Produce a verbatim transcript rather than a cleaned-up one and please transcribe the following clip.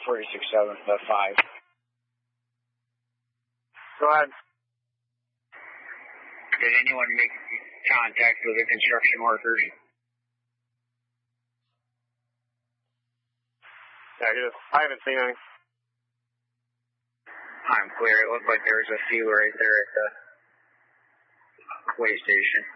forty-six seven five. Go ahead. Did anyone make contact with the construction workers? Negative. I haven't seen any. I'm clear. It looked like there was a few right there at the way station.